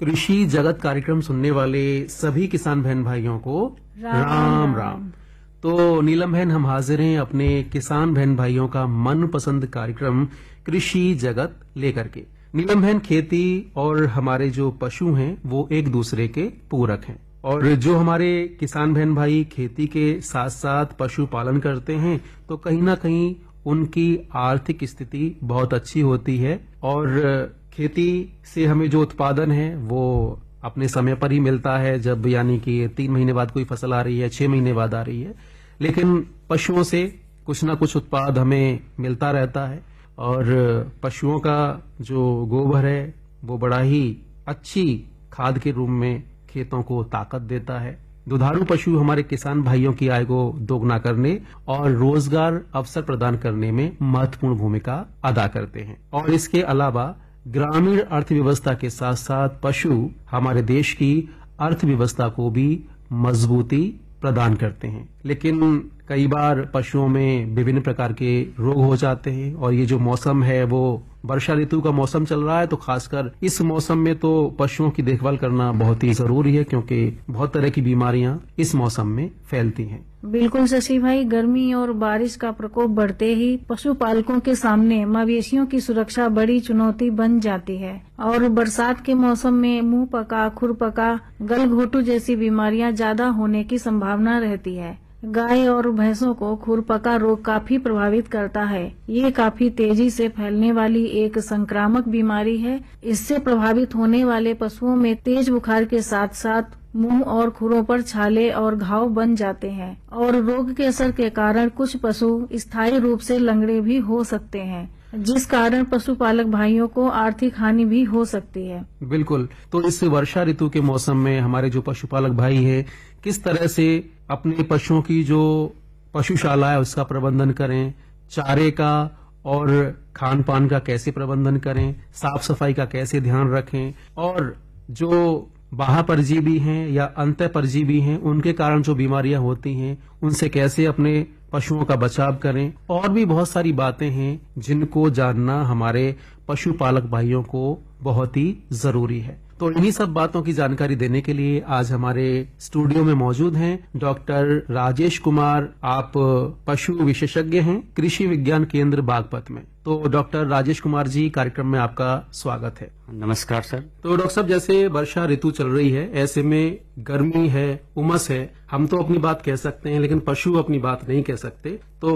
कृषि जगत कार्यक्रम सुनने वाले सभी किसान बहन भाइयों को राम राम। तो नीलम बहन, हम हाजिर हैं अपने किसान बहन भाइयों का मनपसंद कार्यक्रम कृषि जगत लेकर के। नीलम बहन, खेती और हमारे जो पशु हैं वो एक दूसरे के पूरक हैं, और जो हमारे किसान बहन भाई खेती के साथ साथ पशु पालन करते हैं तो कहीं ना कहीं उनकी आर्थिक स्थिति बहुत अच्छी होती है, और खेती से हमें जो उत्पादन है वो अपने समय पर ही मिलता है, जब यानी कि 3 महीने बाद कोई फसल आ रही है, 6 महीने बाद आ रही है। लेकिन पशुओं से कुछ ना कुछ उत्पाद हमें मिलता रहता है, और पशुओं का जो गोबर है वो बड़ा ही अच्छी खाद के रूप में खेतों को ताकत देता है। दुधारू पशु हमारे किसान भाइयों की आय को दोगुना करने और रोजगार अवसर प्रदान करने में महत्वपूर्ण भूमिका अदा करते हैं, और इसके अलावा ग्रामीण अर्थव्यवस्था के साथ साथ पशु हमारे देश की अर्थव्यवस्था को भी मजबूती प्रदान करते हैं। लेकिन कई बार पशुओं में विभिन्न प्रकार के रोग हो जाते हैं, और ये जो मौसम है वो वर्षा ऋतु का मौसम चल रहा है, तो खासकर इस मौसम में तो पशुओं की देखभाल करना बहुत ही जरूरी है, क्योंकि बहुत तरह की बीमारियां इस मौसम में फैलती हैं। बिल्कुल शशि भाई, गर्मी और बारिश का प्रकोप बढ़ते ही पशुपालकों के सामने मवेशियों की सुरक्षा बड़ी चुनौती बन जाती है, और बरसात के मौसम में मुंह पका, खुर पका, गलघोटू जैसी बीमारियां ज्यादा होने की संभावना रहती है। गाय और भैंसों को खुरपका रोग काफी प्रभावित करता है। ये काफी तेजी से फैलने वाली एक संक्रामक बीमारी है। इससे प्रभावित होने वाले पशुओं में तेज बुखार के साथ साथ मुंह और खुरों पर छाले और घाव बन जाते हैं, और रोग के असर के कारण कुछ पशु स्थायी रूप से लंगड़े भी हो सकते हैं, जिस कारण पशुपालक भाइयों को आर्थिक हानि भी हो सकती है। बिल्कुल। तो इस वर्षा ऋतु के मौसम में हमारे जो पशुपालक भाई हैं किस तरह से अपने पशुओं की जो पशुशाला है उसका प्रबंधन करें, चारे का और खान पान का कैसे प्रबंधन करें, साफ सफाई का कैसे ध्यान रखें, और जो बाह्य परजीवी हैं या अंतः परजीवी हैं उनके कारण जो बीमारियां होती हैं उनसे कैसे अपने पशुओं का बचाव करें, और भी बहुत सारी बातें हैं जिनको जानना हमारे पशुपालक भाइयों को बहुत ही जरूरी है। तो इन्हीं सब बातों की जानकारी देने के लिए आज हमारे स्टूडियो में मौजूद हैं डॉक्टर राजेश कुमार। आप पशु विशेषज्ञ हैं कृषि विज्ञान केंद्र बागपत में। तो डॉक्टर राजेश कुमार जी, कार्यक्रम में आपका स्वागत है। नमस्कार सर। तो डॉक्टर साहब, जैसे वर्षा ऋतु चल रही है, ऐसे में गर्मी है, उमस है, हम तो अपनी बात कह सकते हैं लेकिन पशु अपनी बात नहीं कह सकते। तो